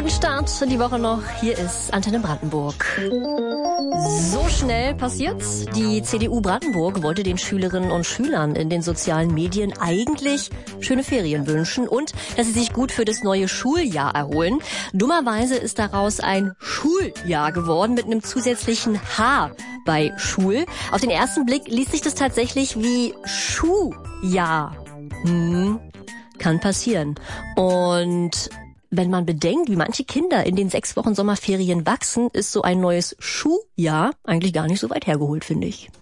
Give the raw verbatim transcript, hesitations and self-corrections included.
Guten Start in die Woche noch. Hier ist Antenne Brandenburg. So schnell passiert's. Die C D U Brandenburg wollte den Schülerinnen und Schülern in den sozialen Medien eigentlich schöne Ferien wünschen und dass sie sich gut für das neue Schuljahr erholen. Dummerweise ist daraus ein Schuljahr geworden mit einem zusätzlichen H bei Schul. Auf den ersten Blick liest sich das tatsächlich wie Schuhjahr. Hm, kann passieren. Und wenn man bedenkt, wie manche Kinder in den sechs Wochen Sommerferien wachsen, ist so ein neues Schuljahr eigentlich gar nicht so weit hergeholt, finde ich.